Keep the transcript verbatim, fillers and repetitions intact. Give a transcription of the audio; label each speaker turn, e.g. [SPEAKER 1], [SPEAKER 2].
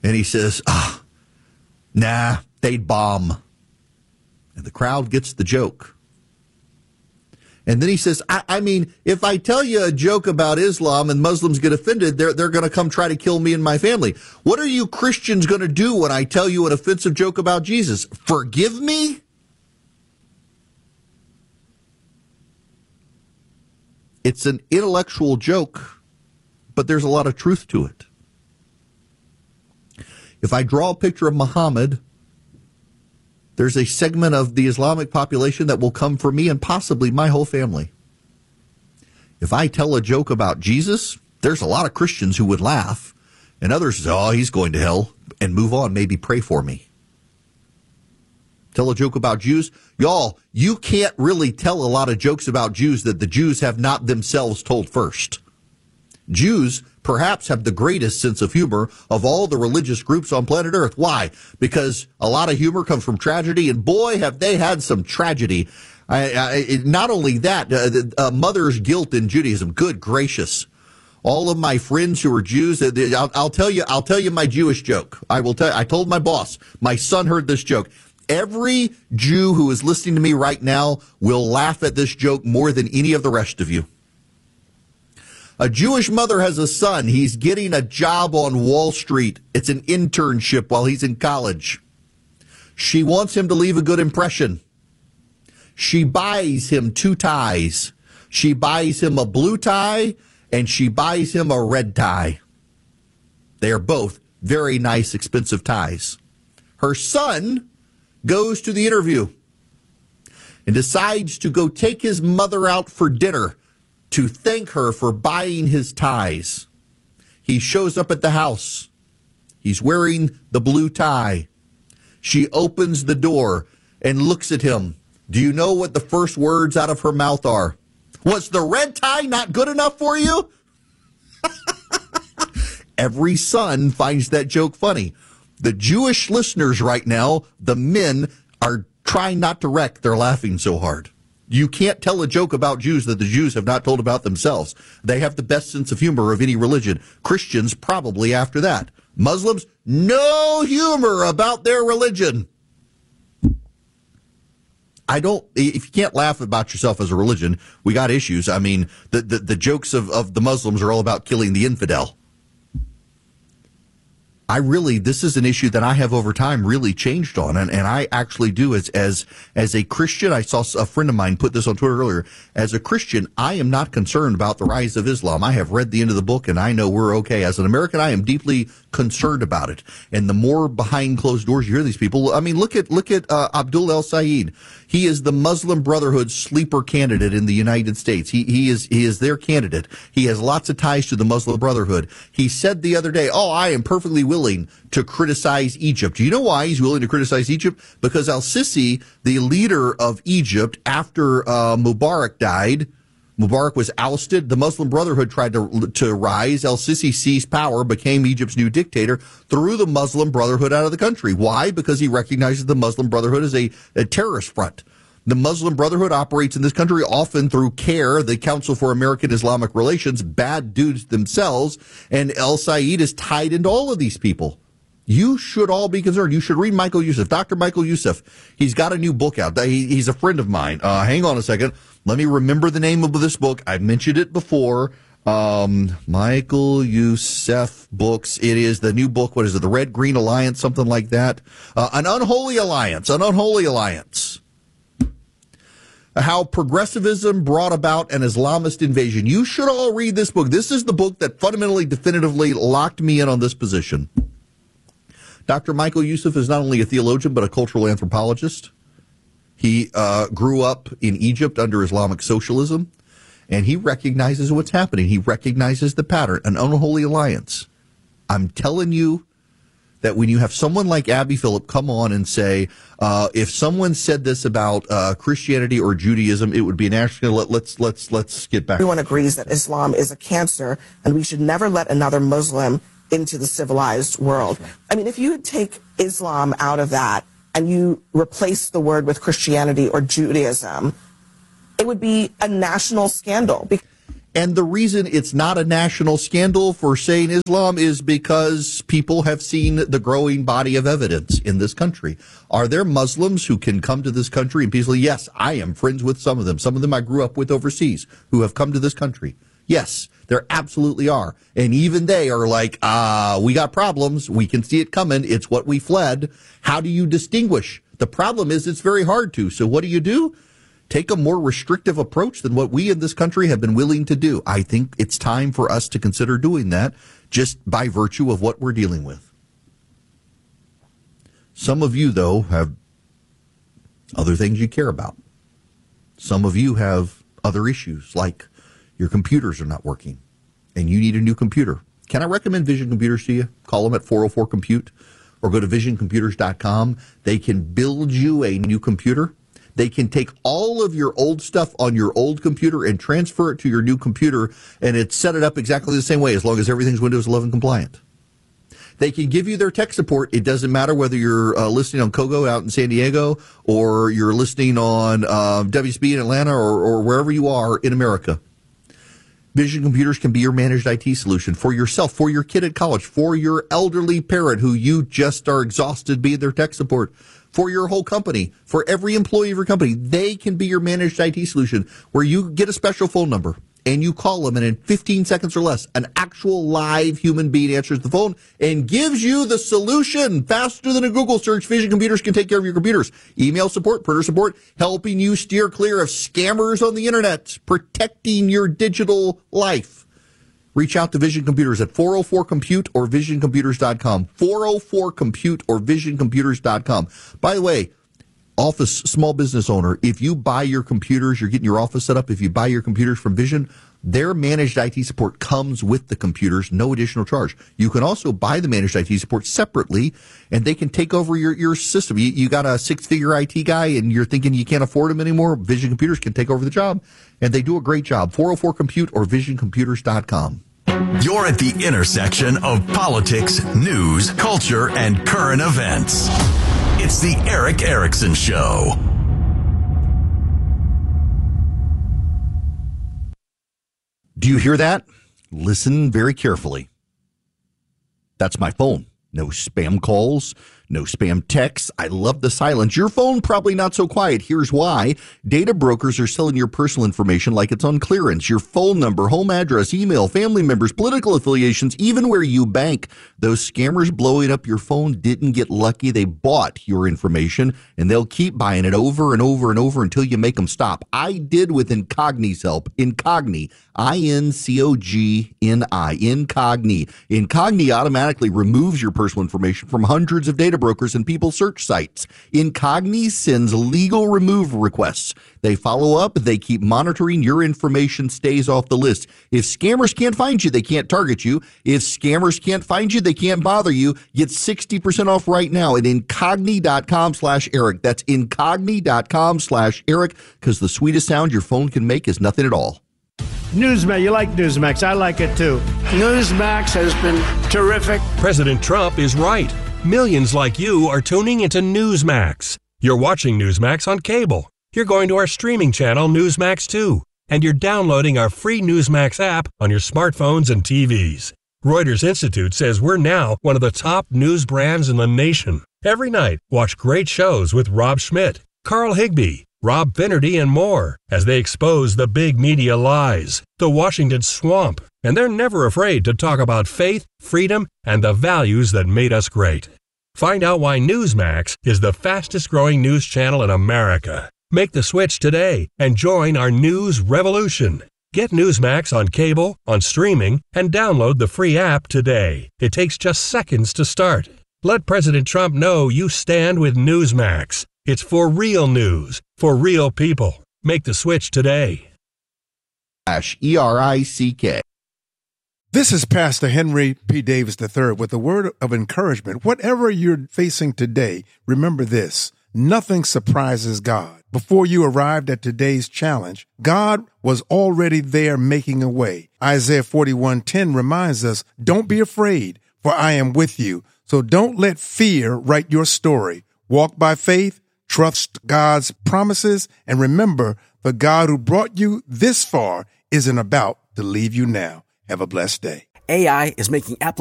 [SPEAKER 1] And he says, ah, nah, they'd bomb. And the crowd gets the joke. And then he says, I, I mean, if I tell you a joke about Islam and Muslims get offended, they're, they're going to come try to kill me and my family. What are you Christians going to do when I tell you an offensive joke about Jesus? Forgive me? It's an intellectual joke, but there's a lot of truth to it. If I draw a picture of Muhammad, there's a segment of the Islamic population that will come for me and possibly my whole family. If I tell a joke about Jesus, there's a lot of Christians who would laugh, and others say, oh, he's going to hell, and move on, maybe pray for me. Tell a joke about Jews. Y'all, you can't really tell a lot of jokes about Jews that the Jews have not themselves told first. Jews perhaps have the greatest sense of humor of all the religious groups on planet Earth. Why? Because a lot of humor comes from tragedy, and boy, have they had some tragedy. I, I, not only that, uh, uh, mother's guilt in Judaism. Good gracious. All of my friends who are Jews, I'll, I'll tell you, I'll tell you my Jewish joke. I will tell. I told my boss, my son heard this joke. Every Jew who is listening to me right now will laugh at this joke more than any of the rest of you. A Jewish mother has a son. He's getting a job on Wall Street. It's an internship while he's in college. She wants him to leave a good impression. She buys him two ties. She buys him a blue tie, and she buys him a red tie. They are both very nice, expensive ties. Her son goes to the interview and decides to go take his mother out for dinner to thank her for buying his ties. He shows up at the house. He's wearing the blue tie. She opens the door and looks at him. Do you know what the first words out of her mouth are? Was the red tie not good enough for you? Every son finds that joke funny. The Jewish listeners right now, the men, are trying not to wreck. They're laughing so hard. You can't tell a joke about Jews that the Jews have not told about themselves. They have the best sense of humor of any religion. Christians probably after that. Muslims, no humor about their religion. I don't, if you can't laugh about yourself as a religion, we got issues. I mean, the, the, the jokes of, of the Muslims are all about killing the infidel. I really, this is an issue that I have over time really changed on, and, and I actually do as as as a Christian. I saw a friend of mine put this on Twitter earlier. As a Christian, I am not concerned about the rise of Islam. I have read the end of the book, and I know we're okay. As an American, I am deeply concerned about it. And the more behind closed doors you hear these people, I mean, look at look at uh, Abdul El Sayed. He is the Muslim Brotherhood sleeper candidate in the United States. He he is he is their candidate. He has lots of ties to the Muslim Brotherhood. He said the other day, "Oh, I am perfectly willing to criticize Egypt." Do you know why he's willing to criticize Egypt? Because al-Sisi, the leader of Egypt, after uh, Mubarak died, Mubarak was ousted. The Muslim Brotherhood tried to to rise. El-Sisi seized power, became Egypt's new dictator, threw the Muslim Brotherhood out of the country. Why? Because he recognizes the Muslim Brotherhood as a, a terrorist front. The Muslim Brotherhood operates in this country often through CARE, the Council for American Islamic Relations, bad dudes themselves, and El Sayed is tied into all of these people. You should all be concerned. You should read Michael Youssef, Doctor Michael Youssef. He's got a new book out. He, he's a friend of mine. Uh, hang on a second. Let me remember the name of this book. I've mentioned it before. Um, Michael Youssef books. It is the new book. What is it? The Red Green Alliance, something like that. Uh, an Unholy Alliance. An Unholy Alliance. How progressivism brought about an Islamist invasion. You should all read this book. This is the book that fundamentally, definitively locked me in on this position. Doctor Michael Youssef is not only a theologian, but a cultural anthropologist. He uh, grew up in Egypt under Islamic socialism, and he recognizes what's happening. He recognizes the pattern, an unholy alliance. I'm telling you that when you have someone like Abby Phillip come on and say, uh, if someone said this about uh, Christianity or Judaism, it would be an national. Let, let's let's let's get back.
[SPEAKER 2] Everyone agrees that Islam is a cancer, and we should never let another Muslim into the civilized world. I mean, if you take Islam out of that and you replace the word with Christianity or Judaism, it would be a national scandal.
[SPEAKER 1] And the reason it's not a national scandal for saying Islam is because people have seen the growing body of evidence in this country. Are there Muslims who can come to this country and peacefully? Yes, I am friends with some of them. Some of them I grew up with overseas who have come to this country. Yes, there absolutely are. And even they are like, ah, we got problems. We can see it coming. It's what we fled. How do you distinguish? The problem is it's very hard to. So what do you do? Take a more restrictive approach than what we in this country have been willing to do. I think it's time for us to consider doing that just by virtue of what we're dealing with. Some of you, though, have other things you care about. Some of you have other issues, like your computers are not working and you need a new computer. Can I recommend Vision Computers to you? Call them at four oh four compute or go to vision computers dot com. They can build you a new computer. They can take all of your old stuff on your old computer and transfer it to your new computer, and it's set it up exactly the same way as long as everything's Windows eleven compliant. They can give you their tech support. It doesn't matter whether you're uh, listening on Kogo out in San Diego or you're listening on uh, W S B in Atlanta or, or wherever you are in America. Vision Computers can be your managed I T solution for yourself, for your kid at college, for your elderly parent who you just are exhausted being their tech support, for your whole company, for every employee of your company. They can be your managed I T solution where you get a special phone number and you call them, and in fifteen seconds or less, an actual live human being answers the phone and gives you the solution faster than a Google search. Vision Computers can take care of your computers. Email support, printer support, helping you steer clear of scammers on the internet, protecting your digital life. Reach out to Vision Computers at four oh four compute or vision computers dot com. four oh four compute or vision computers dot com. By the way, office, small business owner, if you buy your computers, you're getting your office set up, if you buy your computers from Vision, their managed I T support comes with the computers, no additional charge. You can also buy the managed I T support separately, and they can take over your, your system. You, you got a six-figure I T guy, and you're thinking you can't afford him anymore. Vision Computers can take over the job, and they do a great job. four oh four compute or vision computers dot com.
[SPEAKER 3] You're at the intersection of politics, news, culture, and current events. It's the Erick Erickson Show.
[SPEAKER 1] Do you hear that? Listen very carefully. That's my phone. No spam calls, no spam texts. I love the silence. Your phone probably not so quiet. Here's why. Data brokers are selling your personal information like it's on clearance. Your phone number, home address, email, family members, political affiliations, even where you bank. Those scammers blowing up your phone didn't get lucky. They bought your information, and they'll keep buying it over and over and over until you make them stop. I did with Incogni's help. Incogni, I N C O G N I, Incogni. Incogni automatically removes your personal information from hundreds of data brokers and people search sites. Incogni sends legal removal requests. They follow up. They keep monitoring. Your information stays off the list. If scammers can't find you, they can't target you. If scammers can't find you, they can't bother you. Get sixty percent off right now at incogni dot com slash Eric. That's incogni dot com slash Eric, because the sweetest sound your phone can make is nothing at all.
[SPEAKER 4] Newsmax, you like Newsmax. I like it too. Newsmax has been terrific.
[SPEAKER 5] President Trump is right. Millions like you are tuning into Newsmax. You're watching Newsmax on cable. You're going to our streaming channel, Newsmax two. And you're downloading our free Newsmax app on your smartphones and T Vs. Reuters Institute says we're now one of the top news brands in the nation. Every night, watch great shows with Rob Schmidt, Carl Higbie, Rob Finnerty, and more as they expose the big media lies, the Washington swamp, and they're never afraid to talk about faith, freedom, and the values that made us great. Find out why Newsmax is the fastest-growing news channel in America. Make the switch today and join our news revolution. Get Newsmax on cable, on streaming, and download the free app today. It takes just seconds to start. Let President Trump know you stand with Newsmax. It's for real news, for real people. Make the switch today.
[SPEAKER 1] E R I C K.
[SPEAKER 6] This is Pastor Henry P. Davis the third with a word of encouragement. Whatever you're facing today, remember this: nothing surprises God. Before you arrived at today's challenge, God was already there making a way. Isaiah forty-one ten reminds us, don't be afraid, for I am with you. So don't let fear write your story. Walk by faith, trust God's promises, and remember, the God who brought you this far isn't about to leave you now. Have a blessed day.
[SPEAKER 7] A I is making applications